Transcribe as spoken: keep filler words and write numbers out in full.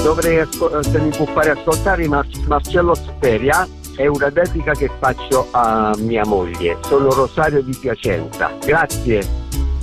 dovrei ascol- se mi può fare ascoltare Mar- Marcello Speria. È una dedica che faccio a mia moglie. Sono Rosario di Piacenza. Grazie.